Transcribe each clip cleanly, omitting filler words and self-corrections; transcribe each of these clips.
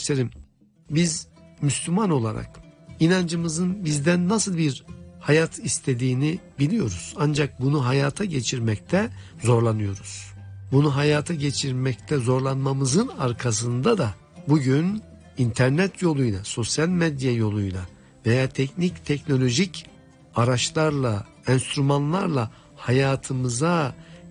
kardeşlerim, biz Müslüman olarak inancımızın bizden nasıl bir hayat istediğini biliyoruz. Ancak bunu hayata geçirmekte zorlanıyoruz. Bunu hayata geçirmekte zorlanmamızın arkasında da bugün internet yoluyla, sosyal medya yoluyla veya teknolojik araçlarla, enstrümanlarla hayatımıza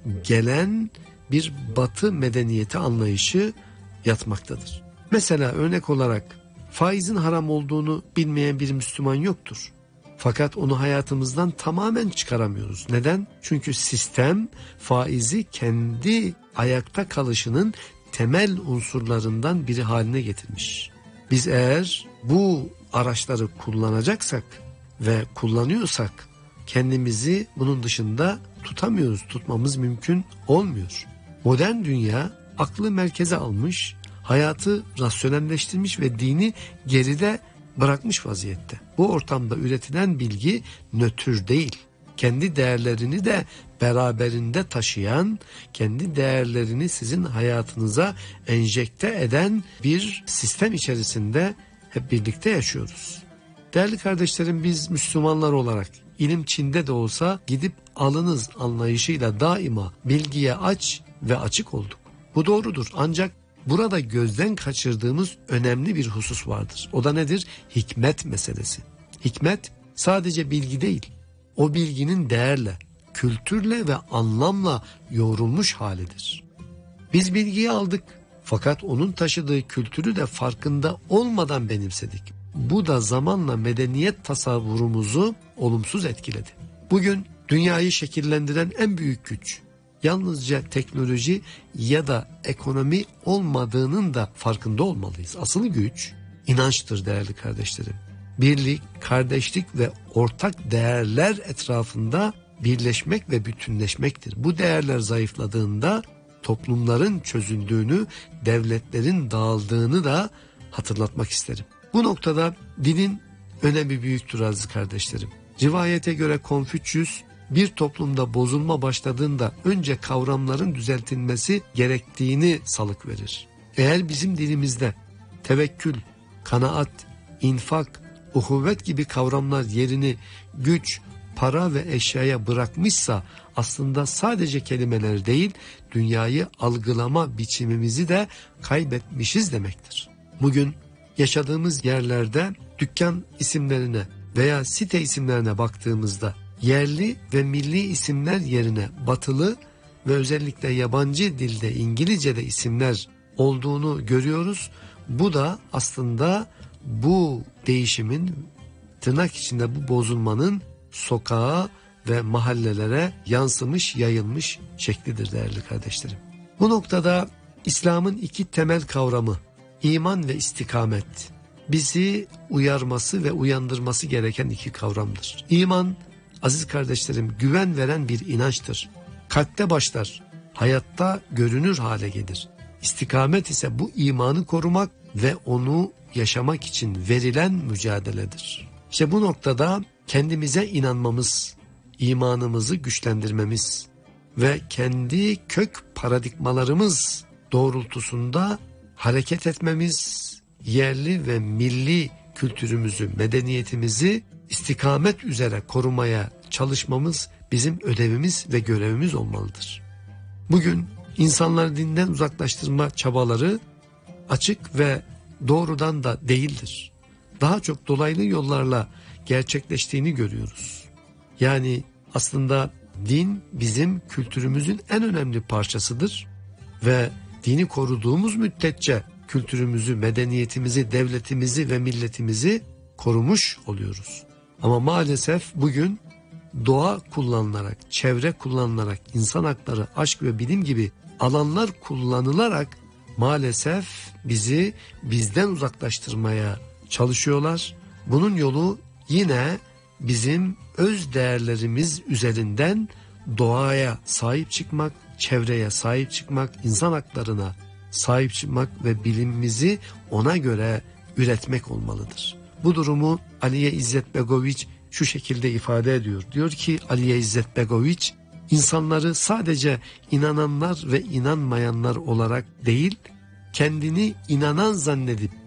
gelen bir Batı medeniyeti anlayışı yatmaktadır. Mesela örnek olarak faizin haram olduğunu bilmeyen bir Müslüman yoktur. Fakat onu hayatımızdan tamamen çıkaramıyoruz. Neden? Çünkü sistem faizi kendi ayakta kalışının temel unsurlarından biri haline getirmiş. Biz eğer bu araçları kullanacaksak ve kullanıyorsak kendimizi bunun dışında tutamıyoruz. Tutmamız mümkün olmuyor. Modern dünya aklı merkeze almış, hayatı rasyonelleştirmiş ve dini geride bırakmış vaziyette. Bu ortamda üretilen bilgi nötr değil. Kendi değerlerini de beraberinde taşıyan, kendi değerlerini sizin hayatınıza enjekte eden bir sistem içerisinde hep birlikte yaşıyoruz. Değerli kardeşlerim, biz Müslümanlar olarak ilim Çin'de de olsa gidip alınız anlayışıyla daima bilgiye aç ve açık olduk. Bu doğrudur, ancak burada gözden kaçırdığımız önemli bir husus vardır. O da nedir? Hikmet meselesi. Hikmet sadece bilgi değil, o bilginin değerle, kültürle ve anlamla yoğrulmuş halidir. Biz bilgiyi aldık fakat onun taşıdığı kültürü de farkında olmadan benimsedik. Bu da zamanla medeniyet tasavvurumuzu olumsuz etkiledi. Bugün dünyayı şekillendiren en büyük güç yalnızca teknoloji ya da ekonomi olmadığının da farkında olmalıyız. Asıl güç inançtır değerli kardeşlerim. Birlik, kardeşlik ve ortak değerler etrafında birleşmek ve bütünleşmektir. Bu değerler zayıfladığında toplumların çözüldüğünü, devletlerin dağıldığını da hatırlatmak isterim. Bu noktada dinin önemi büyüktür aziz kardeşlerim. Rivayete göre Konfüçyüs bir toplumda bozulma başladığında önce kavramların düzeltilmesi gerektiğini salık verir. Eğer bizim dilimizde tevekkül, kanaat, infak, uhuvvet gibi kavramlar yerini güç, para ve eşyaya bırakmışsa aslında sadece kelimeler değil, dünyayı algılama biçimimizi de kaybetmişiz demektir. Bugün yaşadığımız yerlerde dükkan isimlerine veya site isimlerine baktığımızda yerli ve milli isimler yerine batılı ve özellikle yabancı dilde İngilizce'de isimler olduğunu görüyoruz. Bu da aslında bu değişimin, tırnak içinde bu bozulmanın sokağa ve mahallelere yansımış, yayılmış şeklidir değerli kardeşlerim. Bu noktada İslam'ın iki temel kavramı, iman ve istikamet, bizi uyarması ve uyandırması gereken iki kavramdır. İman, aziz kardeşlerim, güven veren bir inançtır. Kalpte başlar, hayatta görünür hale gelir. İstikamet ise bu imanı korumak ve onu yaşamak için verilen mücadeledir. İşte bu noktada kendimize inanmamız, imanımızı güçlendirmemiz ve kendi kök paradigmalarımız doğrultusunda hareket etmemiz, yerli ve milli kültürümüzü, medeniyetimizi istikamet üzere korumaya çalışmamız bizim ödevimiz ve görevimiz olmalıdır. Bugün insanları dinden uzaklaştırma çabaları açık ve doğrudan da değildir. Daha çok dolaylı yollarla gerçekleştiğini görüyoruz. Yani aslında din bizim kültürümüzün en önemli parçasıdır ve dini koruduğumuz müddetçe kültürümüzü, medeniyetimizi, devletimizi ve milletimizi korumuş oluyoruz. Ama maalesef bugün doğa kullanılarak, çevre kullanılarak, insan hakları, aşk ve bilim gibi alanlar kullanılarak maalesef bizi bizden uzaklaştırmaya çalışıyorlar. Bunun yolu yine bizim öz değerlerimiz üzerinden doğaya sahip çıkmak, çevreye sahip çıkmak, insan haklarına sahip çıkmak ve bilimimizi ona göre üretmek olmalıdır. Bu durumu Aliye İzzet Begoviç şu şekilde ifade ediyor. Diyor ki Aliye İzzet Begoviç, insanları sadece inananlar ve inanmayanlar olarak değil, kendini inanan zannedip